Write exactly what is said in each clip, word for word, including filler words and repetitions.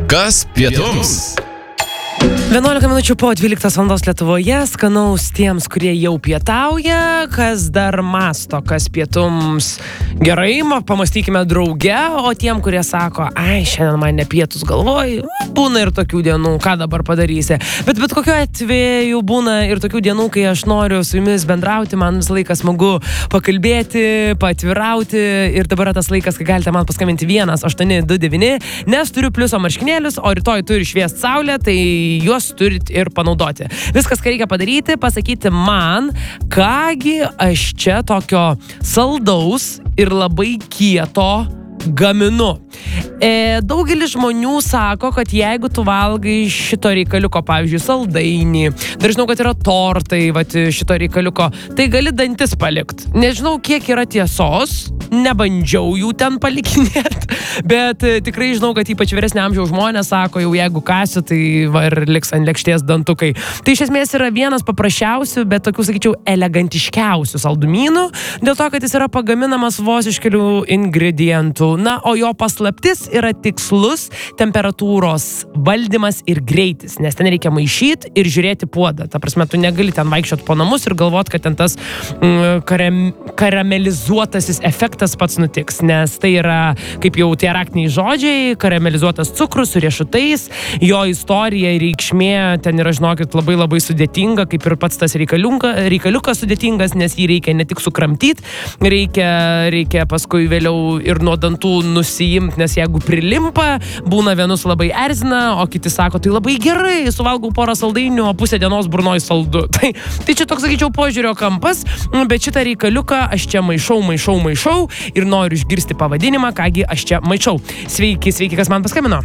Kas pietums? vienuolika minučių po dvyliktos valandos Lietuvoje, skanaus tiems, kurie jau pietauja, kas dar masto, kas pietums gerai, pamastykime drauge, o tiem, kurie sako, ai, šiandien man ne pietus galvoj, būna ir tokių dienų, ką dabar padarysi. Bet bet kokiu atveju būna ir tokių dienų, kai aš noriu su jumis bendrauti, man visą laiką smagu pakalbėti, paatvirauti ir dabar tas laikas, kai galite man paskambinti vienas aštuoni du devyni, nes turiu pliuso marškinėlius, o rytoj turi šviest saulė, tai juos turit ir panaudoti. Viskas, ką reikia padaryti, pasakyti man, kągi aš čia tokio saldaus ir labai kieto gaminu. E, daugelis žmonių sako, kad jeigu tu valgai šito reikaliuko, pavyzdžiui, saldainį, dar žinau, kad yra tortai, vat, šito reikaliuko, tai gali dantis palikti. Nežinau, kiek yra tiesos, nebandžiau jų ten palikinėti, bet e, tikrai žinau, kad ypač vyresnio amžiaus žmonės sako, jau jeigu kasiu, tai va ir liks ant lėkštės dantukai. Tai iš esmės yra vienas paprasčiausių, bet tokių, sakyčiau, elegantiškiausių saldumynų, dėl to, kad jis yra pagaminamas vos iš kelių ingredientų. Na, o jo paslaptis yra tikslus temperatūros valdymas ir greitis, nes ten reikia maišyti ir žiūrėti puodą. Ta prasme, tu negali ten vaikščioti po namus ir galvoti, kad ten tas mm, karam, karamelizuotasis efektas pats nutiks, nes tai yra, kaip jau tie raktiniai žodžiai, karamelizuotas cukrus su riešutais, jo istorija ir reikšmė ten yra, žinokit, labai labai sudėtinga, kaip ir pats tas reikaliukas sudėtingas, nes jį reikia ne tik sukramtyti, reikia, reikia paskui vėliau ir nuo dantų nusijimti, nes jeigu prilimpa, būna vienus labai erzina, o kiti sako, tai labai gerai, suvalgau porą saldainių, o pusę dienos burnoj saldu. Tai, tai čia toks, sakyčiau, požiūrio kampas, bet šitą reikaliuką aš čia maišau, maišau, maišau ir noriu išgirsti pavadinimą, kągi aš čia maišau. Sveiki, sveiki, kas man paskambino?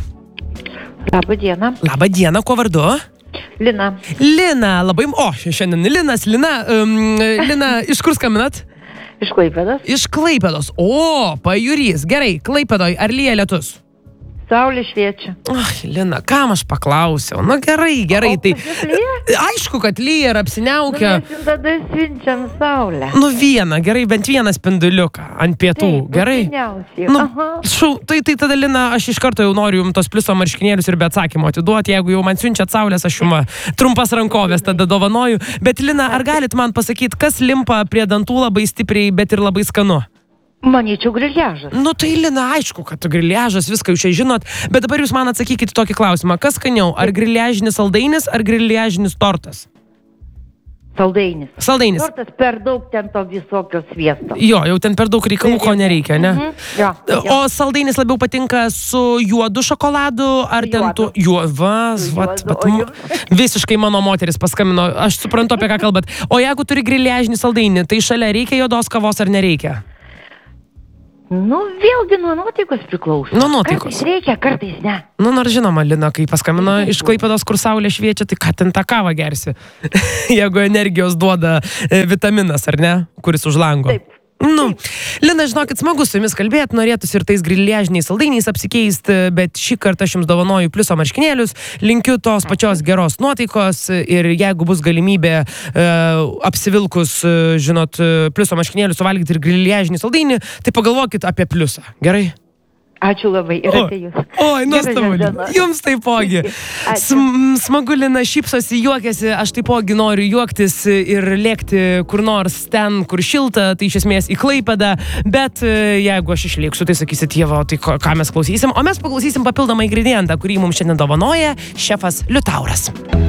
Labą dieną. Labą dieną, kuo vardu? Lina. Lina, labai... O, šiandien Linas, Lina. Um, Lina, iš kur skambinat? Iš Klaipėdos. Iš Klaipėdos. O, pajūrys. Gerai, Klaipėdoj, ar lyja lietus? Saulė šviečia. Ach, Lina, kam aš paklausiau? Nu gerai, gerai. O, tai lyja? Aišku, kad lyja ir apsiniaukia. Nu, mes tada siunčiam saulę. Nu vieną, gerai, bent vieną spinduliuką ant pietų. Taip, gerai? Nu, šau, tai, tai tada, Lina, aš iš karto jau noriu jums tos pliuso marškinėlius ir be atsakymo atiduoti. Jeigu jau man siunčiat saulės, aš jums trumpas rankovės tada dovanoju. Bet, Lina, ar galit man pasakyti, kas limpa prie dantų labai stipriai, bet ir labai skanu? Manyčiau, griliažas. Nu tai, Lina, aišku, kad griliažas, viską jūs čia žinot, bet dabar jūs man atsakykite tokį klausimą. Kas skaniau, ar griliažinis saldainis, ar griliažinis tortas? Saldainis. Saldainis. Tortas per daug ten to visokio sviesto. Jo, jau ten per daug reikalų, ko nereikia, ne? Mhm. Jo, jo. O saldainis labiau patinka su juodu šokoladu, ar ten tu... Juovas, vat, vat, Juodu, m- visiškai mano moteris paskambino, aš suprantu, apie ką kalbat. O jeigu turi griliažinį saldainį, tai šalia reikia juodos kavos ar nereikia? Nu, vėlgi nuo nuotaikos priklauso. Nuo nuotaikos. Kartais reikia, kartais ne. Nu, nors žinoma, Lina, kai paskambino iš Klaipėdos, kur saulė šviečia, tai ką ten tą kavą gersi? Jeigu energijos duoda e, vitaminas, ar ne? Kuris už lango. Taip. Nu, Lina, žinokit, smagu su jumis kalbėti, norėtųsi ir tais griliažiniais saldainiais apsikeisti, bet šį kartą aš jums dovanoju pliuso marškinėlius, linkiu tos pačios geros nuotaikos ir jeigu bus galimybė e, apsivilkus, e, žinot, pliuso marškinėlius suvalgyti ir griliažinį saldainį, tai pagalvokit apie pliusą, gerai? Ačiū labai ir apie jūs. Oi, nuostabu. Jums taipogi. Sm- smagu, Lina, šypsosi, juokiasi, aš taipogi noriu juoktis ir lėkti kur nors ten, kur šilta, tai iš esmės į Klaipėdą, bet jeigu aš išlėksiu, tai sakysit, Dievo, tai ko, ką mes klausysim, o mes paklausysim papildomą ingredientą, kurį mums šiandien dovanoja šefas Liutauras.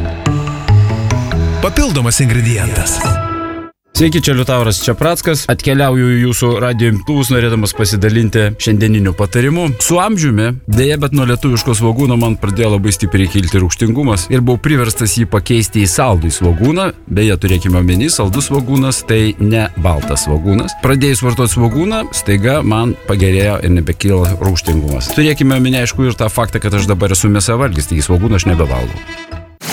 Papildomas ingredientas. Sveiki, čia Liutauras Čeprackas. Atkeliauju į jūsų radijo imtuvus, norėdamas pasidalinti šiandieniniu patarimu. Su amžiumi, dėja, bet nuo lietuviško svogūno man pradėjo labai stipriai kilti rūgštingumas ir buvau priverstas jį pakeisti į saldų svogūną. Beje, turėkime omeny, saldus svogūnas tai ne baltas svogūnas. Pradėjus vartoti svogūną, staiga man pagerėjo ir nebekyla rūgštingumas. Turėkime omeny, aišku, ir tą faktą, kad aš dabar esu mėsavalgis, tai svogūną aš nebevalgau.